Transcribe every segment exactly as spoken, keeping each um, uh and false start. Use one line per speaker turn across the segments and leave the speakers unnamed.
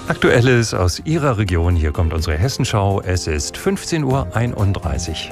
Aktuelles aus Ihrer Region. Hier kommt unsere Hessenschau. Es ist fünfzehn Uhr einunddreißig.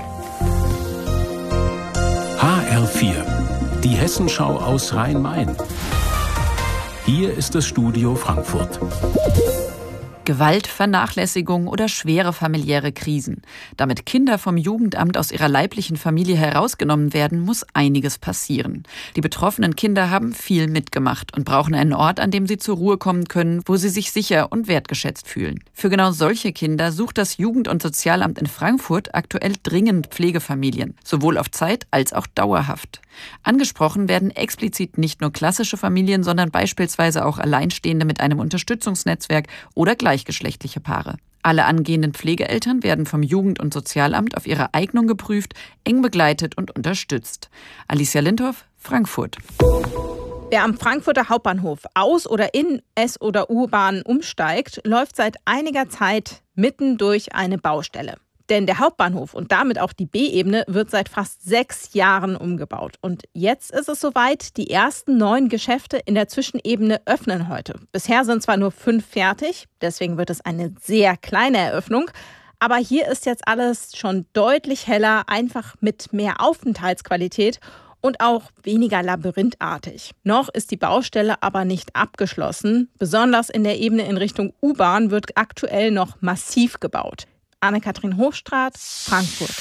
H R vier, die Hessenschau aus Rhein-Main. Hier ist das Studio Frankfurt.
Gewalt, Vernachlässigung oder schwere familiäre Krisen. Damit Kinder vom Jugendamt aus ihrer leiblichen Familie herausgenommen werden, muss einiges passieren. Die betroffenen Kinder haben viel mitgemacht und brauchen einen Ort, an dem sie zur Ruhe kommen können, wo sie sich sicher und wertgeschätzt fühlen. Für genau solche Kinder sucht das Jugend- und Sozialamt in Frankfurt aktuell dringend Pflegefamilien, sowohl auf Zeit als auch dauerhaft. Angesprochen werden explizit nicht nur klassische Familien, sondern beispielsweise auch Alleinstehende mit einem Unterstützungsnetzwerk oder gleichgeschlechtliche Paare. Alle angehenden Pflegeeltern werden vom Jugend- und Sozialamt auf ihre Eignung geprüft, eng begleitet und unterstützt. Alicia Lindhoff, Frankfurt.
Wer am Frankfurter Hauptbahnhof aus oder in S- oder U-Bahnen umsteigt, läuft seit einiger Zeit mitten durch eine Baustelle. Denn der Hauptbahnhof und damit auch die B-Ebene wird seit fast sechs Jahren umgebaut. Und jetzt ist es soweit, die ersten neun Geschäfte in der Zwischenebene öffnen heute. Bisher sind zwar nur fünf fertig, deswegen wird es eine sehr kleine Eröffnung. Aber hier ist jetzt alles schon deutlich heller, einfach mit mehr Aufenthaltsqualität und auch weniger labyrinthartig. Noch ist die Baustelle aber nicht abgeschlossen. Besonders in der Ebene in Richtung U-Bahn wird aktuell noch massiv gebaut. Anne-Kathrin Hochstraat, Frankfurt.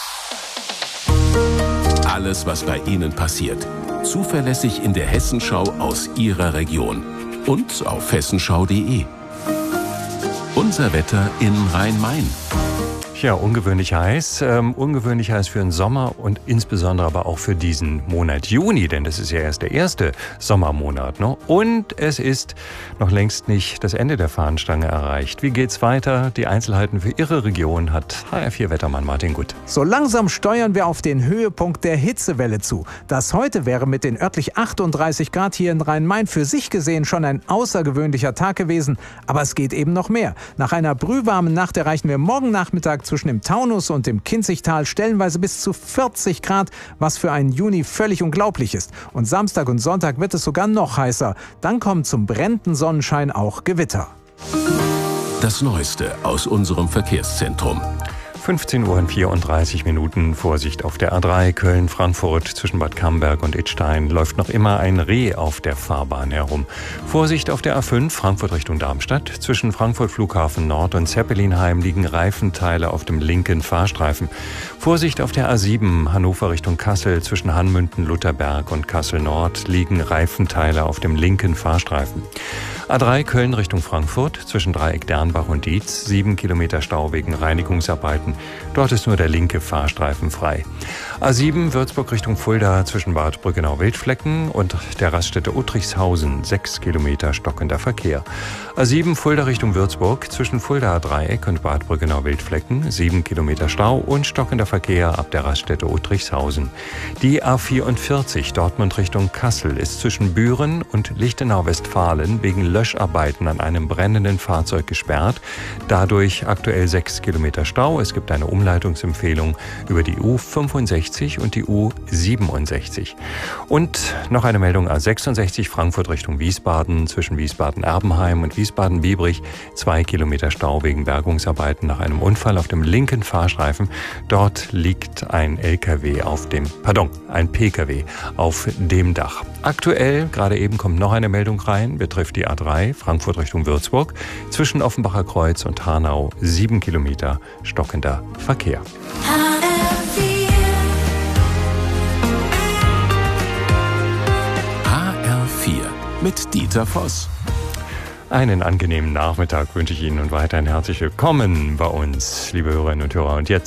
Alles, was bei Ihnen passiert. Zuverlässig in der Hessenschau aus Ihrer Region. Und auf hessenschau punkt de. Unser Wetter in Rhein-Main.
Ja, ungewöhnlich heiß. Ähm, ungewöhnlich heiß für den Sommer und insbesondere aber auch für diesen Monat Juni, denn das ist ja erst der erste Sommermonat, ne? Und es ist noch längst nicht das Ende der Fahnenstange erreicht. Wie geht's weiter? Die Einzelheiten für Ihre Region hat H R vier Wettermann Martin Gutt.
So langsam steuern wir auf den Höhepunkt der Hitzewelle zu. Das heute wäre mit den örtlich achtunddreißig Grad hier in Rhein-Main für sich gesehen schon ein außergewöhnlicher Tag gewesen. Aber es geht eben noch mehr. Nach einer brühwarmen Nacht erreichen wir morgen Nachmittag zwischen dem Taunus und dem Kinzigtal stellenweise bis zu vierzig Grad, was für einen Juni völlig unglaublich ist. Und Samstag und Sonntag wird es sogar noch heißer. Dann kommen zum brennenden Sonnenschein auch Gewitter.
Das Neueste aus unserem Verkehrszentrum.
fünfzehn Uhr vierunddreißig Minuten. Vorsicht auf der A drei Köln-Frankfurt zwischen Bad Camberg und Idstein läuft noch immer ein Reh auf der Fahrbahn herum. Vorsicht auf der A fünf Frankfurt Richtung Darmstadt. Zwischen Frankfurt Flughafen Nord und Zeppelinheim liegen Reifenteile auf dem linken Fahrstreifen. Vorsicht auf der A sieben Hannover Richtung Kassel. Zwischen Hanmünden, Lutherberg und Kassel Nord liegen Reifenteile auf dem linken Fahrstreifen. A drei Köln Richtung Frankfurt, zwischen Dreieck Dernbach und Dietz, sieben Kilometer Stau wegen Reinigungsarbeiten. Dort ist nur der linke Fahrstreifen frei. A sieben Würzburg Richtung Fulda, zwischen Bad Brückenau-Wildflecken und der Raststätte Uttrichshausen, sechs Kilometer stockender Verkehr. A sieben Fulda Richtung Würzburg, zwischen Fuldaer Dreieck und Bad Brückenau-Wildflecken, sieben Kilometer Stau und stockender Verkehr ab der Raststätte Uttrichshausen. Die A vierundvierzig Dortmund Richtung Kassel ist zwischen Büren und Lichtenau-Westfalen wegen Löscharbeiten an einem brennenden Fahrzeug gesperrt. Dadurch aktuell sechs Kilometer Stau. Es gibt eine Umleitungsempfehlung über die U fünfundsechzig und die U siebenundsechzig. Und noch eine Meldung A sechsundsechzig Frankfurt Richtung Wiesbaden, zwischen Wiesbaden-Erbenheim und Wiesbaden-Biebrich, zwei Kilometer Stau wegen Bergungsarbeiten nach einem Unfall auf dem linken Fahrstreifen. Dort liegt ein L K W auf dem, pardon, ein P K W auf dem Dach. Aktuell, gerade eben kommt noch eine Meldung rein, betrifft die A drei Frankfurt Richtung Würzburg, zwischen Offenbacher Kreuz und Hanau, sieben Kilometer stockender Verkehr.
H R vier mit Dieter Voss.
Einen angenehmen Nachmittag wünsche ich Ihnen und weiterhin herzlich willkommen bei uns, liebe Hörerinnen und Hörer. Und jetzt